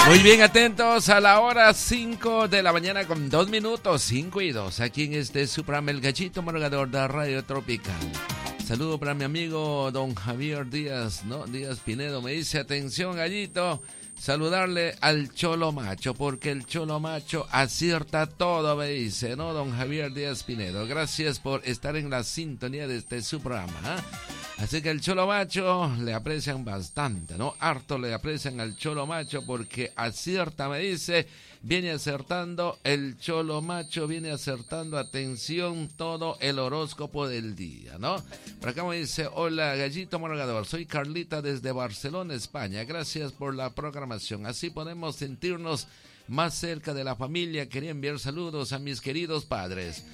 Muy bien, atentos a la hora 5 de la mañana con 2 minutos, 5 y 2, aquí en este su programa El Gallito Moragador de Radio Tropical. Saludo para mi amigo don Javier Díaz, ¿no? Díaz Pinedo, me dice, atención Gallito, saludarle al Cholo Macho, porque el Cholo Macho acierta todo, me dice, ¿no? Don Javier Díaz Pinedo, gracias por estar en la sintonía de este su programa, ¿eh? Así que el Cholo Macho le aprecian bastante, ¿no? Harto le aprecian al Cholo Macho porque acierta, me dice, viene acertando, el Cholo Macho viene acertando, atención, todo el horóscopo del día, ¿no? Por acá me dice, hola Gallito Moragador, soy Carlita desde Barcelona, España, gracias por la programación, así podemos sentirnos más cerca de la familia. Quería enviar saludos a mis queridos padres,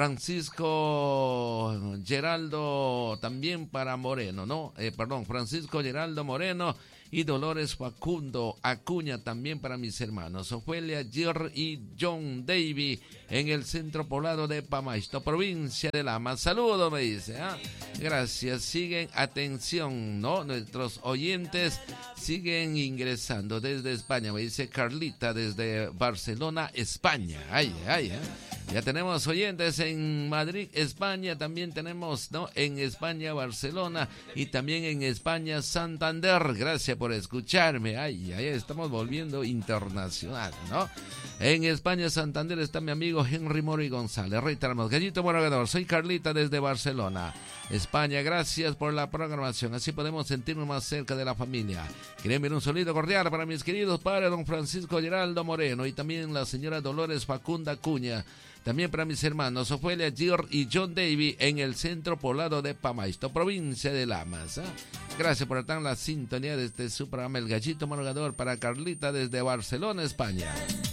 Francisco Geraldo, también para Moreno, ¿no? Francisco Geraldo Moreno y Dolores Facundo Acuña, también para mis hermanos Ofelia, Jer y John Davy en el centro poblado de Pamaixto, provincia de Lama. Saludos, me dice, ¿eh? Gracias, siguen, atención, ¿no? Nuestros oyentes siguen ingresando desde España, me dice Carlita desde Barcelona, España. Ya tenemos oyentes en Madrid, España, también tenemos, ¿no? En España, Barcelona y también en España, Santander. Gracias por escucharme. Estamos volviendo internacional, ¿no? En España, Santander está mi amigo Henry Mori González. Reiteramos, Gallito Moragador, soy Carlita desde Barcelona, España. Gracias por la programación, así podemos sentirnos más cerca de la familia. Quería enviar un saludo cordial para mis queridos padres, don Francisco Geraldo Moreno y también la señora Dolores Facunda Acuña. También para mis hermanos Ofelia, Gir y John Davy en el centro poblado de Pamaixto, provincia de Lamas. Gracias por estar en la sintonía de este su programa El Gallito Moragador para Carlita desde Barcelona, España.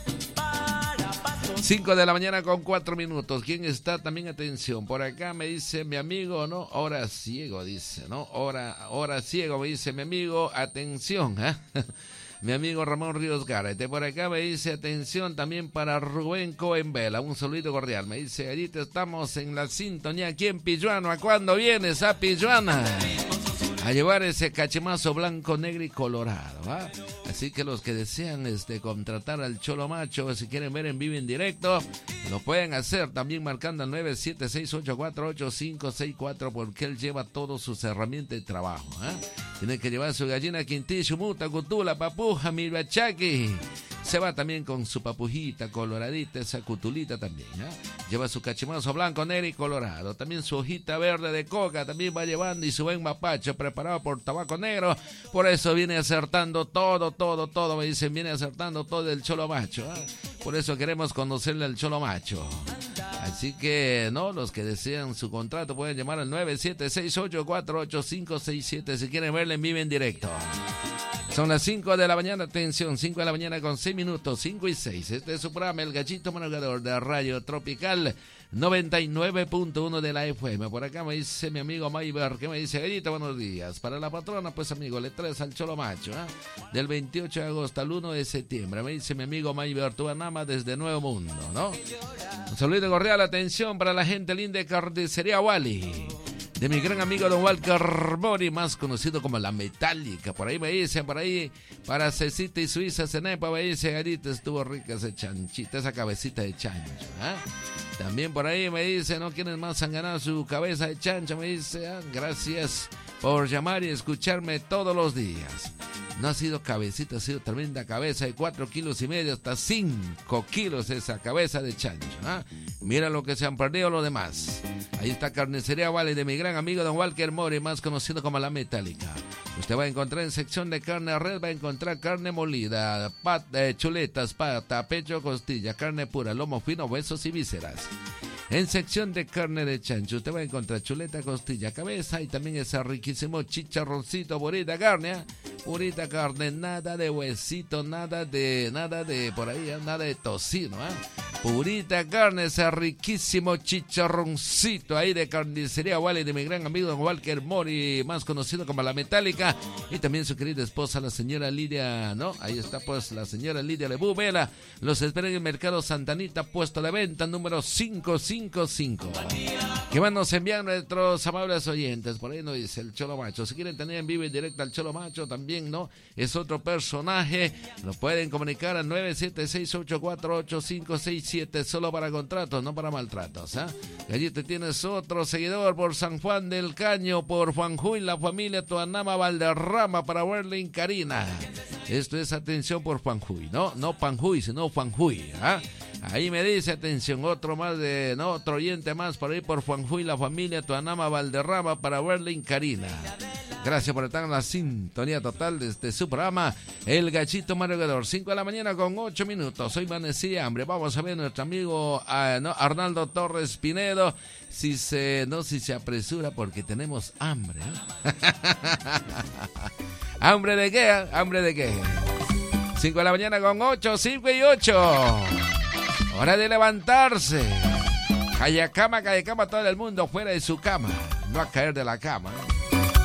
5 de la mañana con 4 minutos. ¿Quién está? También atención. Por acá me dice mi amigo, ¿no? Hora ciego, dice, ¿no? Hora ciego, me dice mi amigo. Atención, ¿eh? Mi amigo Ramón Ríos Garete. Por acá me dice, atención también para Rubén Cohen Vela. Un saludo cordial. Me dice, ahorita estamos en la sintonía aquí en Pilluano. ¿A cuándo vienes a Pilluana? A llevar ese cachemazo blanco, negro y colorado, ¿ah? Así que los que desean contratar al Cholo Macho, si quieren ver en vivo en directo, lo pueden hacer también marcando al 976-848-564 porque él lleva todas sus herramientas de trabajo, ¿eh? Tiene que llevar su gallina quintillo, muta, cutula, papuja, milbachaki. Se va también con su papujita coloradita, esa cutulita también, ¿eh? Lleva su cachemazo blanco, negro y colorado. También su hojita verde de coca también va llevando y su buen mapacho preparado por tabaco negro. Por eso viene acertando todo, me dicen, viene acertando todo el Cholo Macho, ¿eh? Por eso queremos conocerle al Cholo Macho. Así que, ¿no? Los que desean su contrato pueden llamar al 976-848-567 si quieren verle en vivo en directo. Son las 5 de la mañana, atención, 5 de la mañana con 6 minutos, 5 y 6. Este es su programa, El Gallito Moragador de Radio Tropical 99.1 de la FM. Por acá me dice mi amigo Mayber, que me dice, Gallito, buenos días. Para la patrona, pues amigo, le traes al Cholo Macho, ¿eh? Del 28 de agosto al 1 de septiembre. Me dice mi amigo Mayber Tuanama desde Nuevo Mundo, ¿no? Un saludo cordial, atención para la gente linda de Carnicería Wally. De mi gran amigo don Walker Mori, más conocido como La Metálica. Por ahí me dicen, para Cecita y Suiza Cenepa, me dice, Gallito, estuvo rica ese chanchita, esa cabecita de chancho, ¿eh? También por ahí me dice, ¿no? ¿Quiénes más han ganado su cabeza de chancho? Me dice, gracias por llamar y escucharme todos los días. No ha sido cabecita, ha sido tremenda cabeza de 4,5 kilos hasta 5 kilos esa cabeza de chancho, ¿eh? Mira lo que se han perdido los demás. Ahí está Carnicería Vale de mi gran amigo don Walker Mori, más conocido como La Metálica. Usted va a encontrar en sección de carne red, va a encontrar carne molida, chuletas, pata, pecho, costilla, carne pura, lomo fino, huesos y vísceras. En sección de carne de chancho, usted va a encontrar chuleta, costilla, cabeza y también ese riquísimo chicharroncito, purita carne, ¿eh? Purita carne, nada de huesito, nada de por ahí, nada de tocino, ¿eh? Purita carne, ese riquísimo chicharroncito ahí de carnicería Wally, de mi gran amigo Walker Mori, más conocido como La Metálica, y también su querida esposa, la señora Lidia, ¿no? Ahí está pues la señora Lidia Lebú Vela. Los espera en el Mercado Santanita, puesto de venta número 555. Que más nos envían nuestros amables oyentes. Por ahí nos dice el Cholo Macho. Si quieren tener en vivo y directo al Cholo Macho también, ¿no? Es otro personaje. Lo pueden comunicar al 976-848-567. Solo para contratos, no para maltratos, ¿eh? Y allí te tienes otro seguidor por San Juan del Caño, por Juanjuy, la familia Toanama Valderrama, para Werlin Karina. Esto es atención por Juanjuy, ¿no? No Panjuy, sino Juanjuy, ¿ah? Ahí me dice, atención, otro más de, ¿no? Otro oyente más por ahí por Juanjuy, la familia Toanama Valderrama, para Werlin Karina. Gracias por estar en la sintonía total de este su programa, El Gachito Madrugador. 5 de la mañana con 8 minutos. Hoy amanecí hambre. Vamos a ver a nuestro amigo ¿no? Arnaldo Torres Pinedo si se apresura porque tenemos hambre. ¿Hambre de qué? ¿Hambre de qué? 5 de la mañana con 8, 5 y 8. Hora de levantarse. Calla cama, todo el mundo fuera de su cama. No a caer de la cama.